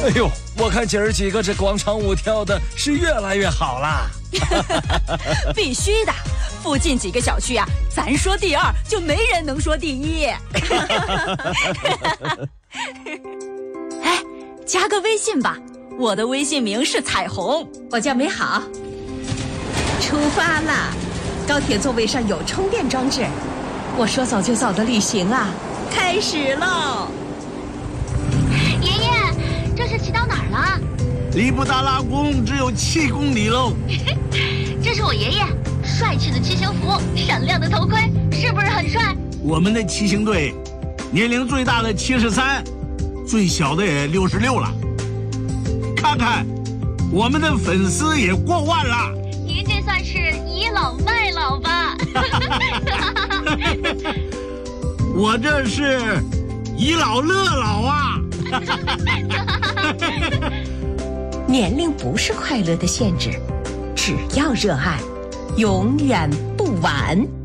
哎呦，我看今儿几个这广场舞跳的是越来越好啦。 必须的，附近几个小区啊，咱说第二就没人能说第一。哎，加个微信吧，我的微信名是彩虹， 我叫美好。出发啦！高铁座位上有充电装置，我说走就走的旅行啊，开始喽！ 爷爷，这是骑到哪儿了？ 离布达拉宫只有7公里喽。 这是我爷爷，帅气的骑行服，闪亮的头盔，是不是很帅？ 我们的骑行队，年龄最大的73，最小的也66了。看看，我们的粉丝也过万了。 您这算是倚老卖老吧？ 我这是倚老乐老啊！ 年龄不是快乐的限制，只要热爱，永远不晚。